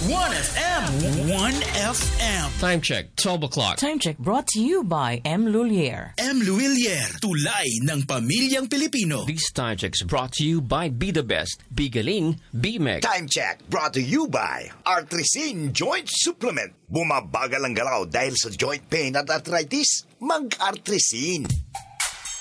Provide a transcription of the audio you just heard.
1FM. 1FM. Time check, 12 o'clock. Time check brought to you by M. Lulier. M. Luillier, tulay ng pamilyang Pilipino. These time checks brought to you by Be The Best, Be Galing, Be Meg. Time check brought to you by Artrisin Joint Supplement. Bumabagal ang galaw dahil sa joint pain at arthritis. Mag-Artrisin.